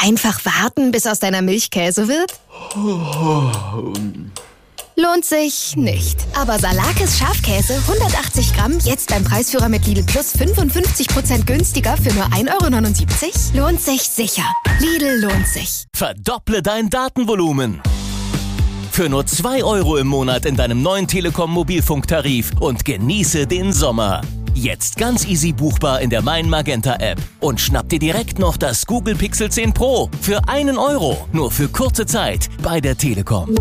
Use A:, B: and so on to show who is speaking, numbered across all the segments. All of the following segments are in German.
A: Einfach warten, bis aus deiner Milch Käse wird? Lohnt sich nicht. Aber Salakis Schafkäse 180 Gramm jetzt beim Preisführer mit Lidl Plus 55% günstiger für nur 1,79 € lohnt sich sicher. Lidl lohnt sich.
B: Verdopple dein Datenvolumen. Für nur 2 € im Monat in deinem neuen Telekom-Mobilfunktarif und genieße den Sommer. Jetzt ganz easy buchbar in der Mein Magenta App. Und schnapp dir direkt noch das Google Pixel 10 Pro für 1 €. Nur für kurze Zeit bei der Telekom.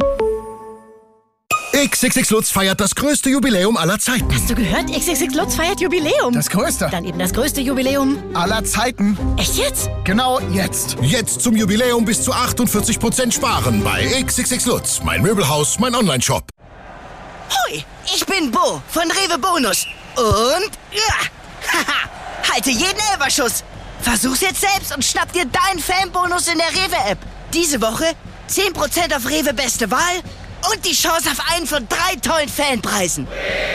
C: XXX Lutz feiert das größte Jubiläum aller Zeiten.
D: Hast du gehört? XXX Lutz feiert Jubiläum.
C: Das größte.
D: Dann eben das größte Jubiläum
C: Aller Zeiten.
D: Echt jetzt?
C: Genau jetzt. Jetzt zum Jubiläum bis zu 48% sparen bei XXX Lutz. Mein Möbelhaus, mein Onlineshop.
E: Hoi, ich bin Bo von Rewe Bonus. Und halte jeden Elferschuss. Versuch's jetzt selbst und schnapp dir deinen Fanbonus in der Rewe-App. Diese Woche 10% auf Rewe Beste Wahl und die Chance auf einen von 3 tollen Fanpreisen.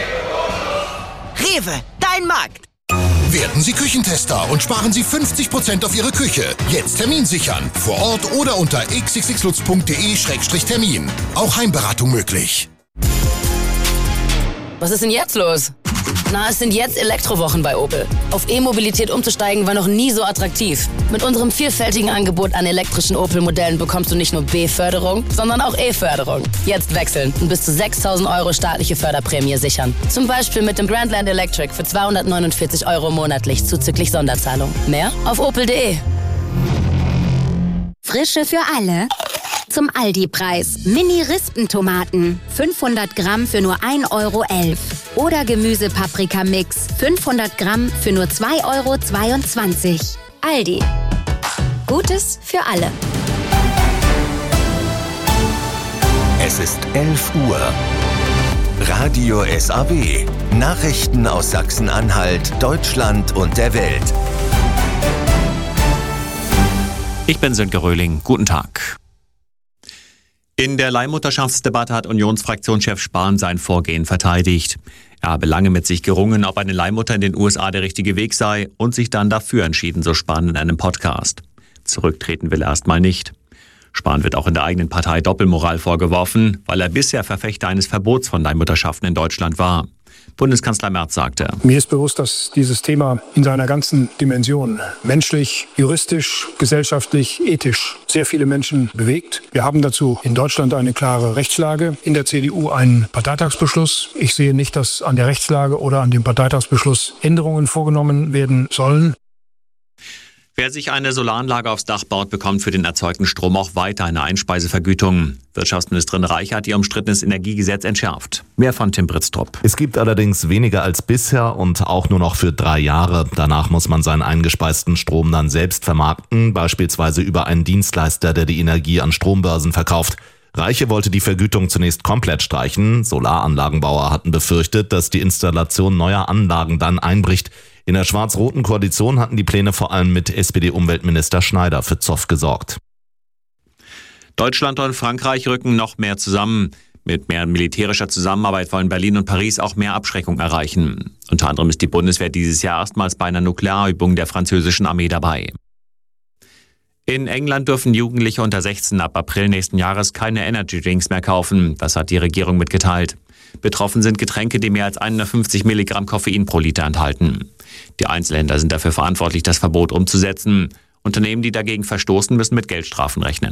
E: Rewe, dein Markt.
C: Werden Sie Küchentester und sparen Sie 50% auf Ihre Küche. Jetzt Termin sichern. Vor Ort oder unter xxxlutz.de/Termin. Auch Heimberatung möglich.
F: Was ist denn jetzt los? Na, es sind jetzt Elektrowochen bei Opel. Auf E-Mobilität umzusteigen war noch nie so attraktiv. Mit unserem vielfältigen Angebot an elektrischen Opel-Modellen bekommst du nicht nur B-Förderung, sondern auch E-Förderung. Jetzt wechseln und bis zu 6.000 € staatliche Förderprämie sichern. Zum Beispiel mit dem Grandland Electric für 249 € monatlich zuzüglich Sonderzahlung. Mehr auf opel.de.
G: Frische für alle. Zum Aldi-Preis. Mini-Rispentomaten. 500 Gramm für nur 1,11 €. Oder Gemüse-Paprika-Mix. 500 Gramm für nur 2,22 €. Aldi. Gutes für alle.
H: Es ist 11 Uhr. Radio SAW. Nachrichten aus Sachsen-Anhalt, Deutschland und der Welt.
I: Ich bin Sönke Röhling. Guten Tag. In der Leihmutterschaftsdebatte hat Unionsfraktionschef Spahn sein Vorgehen verteidigt. Er habe lange mit sich gerungen, ob eine Leihmutter in den USA der richtige Weg sei und sich dann dafür entschieden, so Spahn in einem Podcast. Zurücktreten will er erstmal nicht. Spahn wird auch in der eigenen Partei Doppelmoral vorgeworfen, weil er bisher Verfechter eines Verbots von Leihmutterschaften in Deutschland war. Bundeskanzler Merz sagte:
J: Mir ist bewusst, dass dieses Thema in seiner ganzen Dimension menschlich, juristisch, gesellschaftlich, ethisch sehr viele Menschen bewegt. Wir haben dazu in Deutschland eine klare Rechtslage, in der CDU einen Parteitagsbeschluss. Ich sehe nicht, dass an der Rechtslage oder an dem Parteitagsbeschluss Änderungen vorgenommen werden sollen.
I: Wer sich eine Solaranlage aufs Dach baut, bekommt für den erzeugten Strom auch weiter eine Einspeisevergütung. Wirtschaftsministerin Reiche hat ihr umstrittenes Energiegesetz entschärft. Mehr von Tim Britztrup.
K: Es gibt allerdings weniger als bisher und auch nur noch für 3 Jahre. Danach muss man seinen eingespeisten Strom dann selbst vermarkten, beispielsweise über einen Dienstleister, der die Energie an Strombörsen verkauft. Reiche wollte die Vergütung zunächst komplett streichen. Solaranlagenbauer hatten befürchtet, dass die Installation neuer Anlagen dann einbricht. In der schwarz-roten Koalition hatten die Pläne vor allem mit SPD-Umweltminister Schneider für Zoff gesorgt.
I: Deutschland und Frankreich rücken noch mehr zusammen. Mit mehr militärischer Zusammenarbeit wollen Berlin und Paris auch mehr Abschreckung erreichen. Unter anderem ist die Bundeswehr dieses Jahr erstmals bei einer Nuklearübung der französischen Armee dabei. In England dürfen Jugendliche unter 16 ab April nächsten Jahres keine Energy Drinks mehr kaufen. Das hat die Regierung mitgeteilt. Betroffen sind Getränke, die mehr als 150 Milligramm Koffein pro Liter enthalten. Die Einzelhändler sind dafür verantwortlich, das Verbot umzusetzen. Unternehmen, die dagegen verstoßen, müssen mit Geldstrafen rechnen.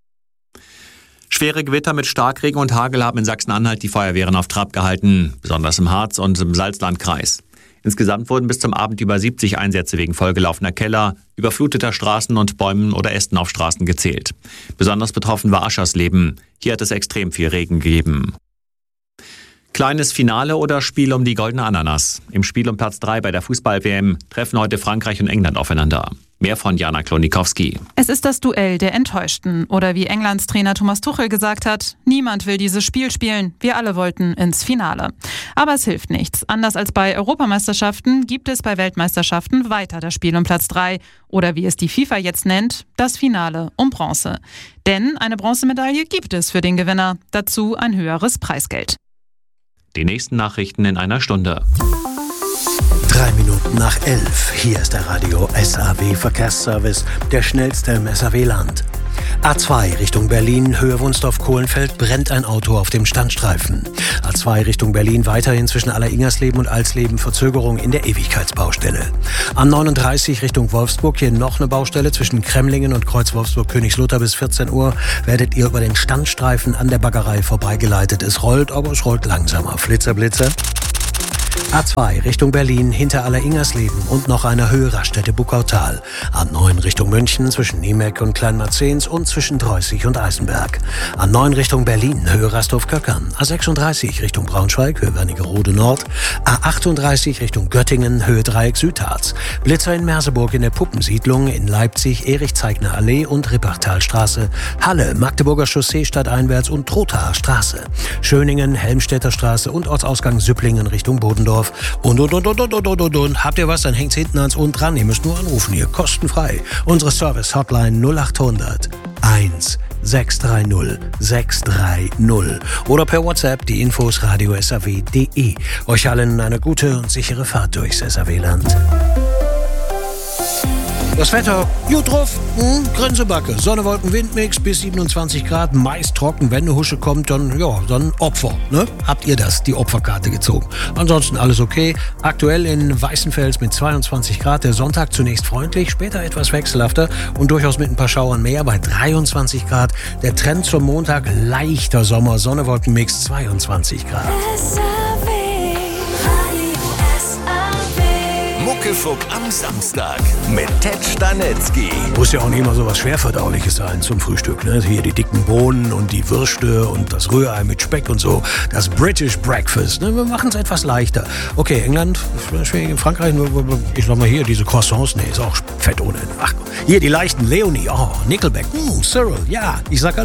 I: Schwere Gewitter mit Starkregen und Hagel haben in Sachsen-Anhalt die Feuerwehren auf Trab gehalten, besonders im Harz und im Salzlandkreis. Insgesamt wurden bis zum Abend über 70 Einsätze wegen vollgelaufener Keller, überfluteter Straßen und Bäumen oder Ästen auf Straßen gezählt. Besonders betroffen war Aschersleben. Hier hat es extrem viel Regen gegeben. Kleines Finale oder Spiel um die goldene Ananas. Im Spiel um Platz 3 bei der Fußball-WM treffen heute Frankreich und England aufeinander. Mehr von Jana Klonikowski.
L: Es ist das Duell der Enttäuschten. Oder wie Englands Trainer Thomas Tuchel gesagt hat, niemand will dieses Spiel spielen. Wir alle wollten ins Finale. Aber es hilft nichts. Anders als bei Europameisterschaften gibt es bei Weltmeisterschaften weiter das Spiel um Platz 3. Oder wie es die FIFA jetzt nennt, das Finale um Bronze. Denn eine Bronzemedaille gibt es für den Gewinner. Dazu ein höheres Preisgeld.
I: Die nächsten Nachrichten in einer Stunde.
M: 3 Minuten nach 11. Hier ist der Radio SAW Verkehrsservice, der schnellste im SAW-Land. A2 Richtung Berlin, Höhe Wunsdorf-Kohlenfeld, brennt ein Auto auf dem Standstreifen. A2 Richtung Berlin, weiterhin zwischen Alleringers-Leben und Alsleben Verzögerung in der Ewigkeitsbaustelle. A39 Richtung Wolfsburg, hier noch eine Baustelle zwischen Kremlingen und Kreuz Wolfsburg-Königslutter bis 14 Uhr. Werdet ihr über den Standstreifen an der Baggerei vorbeigeleitet. Es rollt, aber es rollt langsamer. Flitzer, Blitzer. A2 Richtung Berlin, hinter Alleringers-Leben und noch eine Höhe Raststätte Buckautal. A9 Richtung München, zwischen Niemeck und Kleinmarzens und zwischen Dreußig und Eisenberg. A9 Richtung Berlin, Höhe Rastorf-Köckern. A36 Richtung Braunschweig, Höhe Wernigerode Nord. A38 Richtung Göttingen, Höhe Dreieck Südharz. Blitzer in Merseburg in der Puppensiedlung, in Leipzig Erich-Zeigner Allee und Rippachtalstraße. Halle, Magdeburger Chaussee stadteinwärts und Trothaer Straße. Schöningen, Helmstedter Straße und Ortsausgang Süpplingen Richtung Bodendorf. Und. Habt ihr was, dann hängt's hinten ans Und dran. Ihr müsst nur anrufen hier, kostenfrei. Unsere Service-Hotline 0800 1630 630. Oder per WhatsApp die Infos radio-saw.de. Euch allen eine gute und sichere Fahrt durchs SAW-Land. Das Wetter, gut drauf, Grenzebacke, Sonne, Wolken, Windmix bis 27 Grad, meist trocken, wenn eine Husche kommt, dann Opfer, ne? Habt ihr die Opferkarte gezogen? Ansonsten alles okay. Aktuell in Weißenfels mit 22 Grad, der Sonntag zunächst freundlich, später etwas wechselhafter und durchaus mit ein paar Schauern mehr bei 23 Grad. Der Trend zum Montag, leichter Sommer, Sonne, Wolken, Mix 22 Grad.
H: Muckefuck am Samstag mit Ted Stanetzky.
M: Muss ja auch nicht immer so was Schwerverdauliches sein zum Frühstück, ne? Hier die dicken Bohnen und die Würste und das Rührei mit Speck und so. Das British Breakfast, ne? Wir machen es etwas leichter. Okay, England, Frankreich, ich sag mal hier, diese Croissants, ist auch fett ohne. Ach, hier die leichten, Leonie, Nickelback, Cyril, ja, ich sag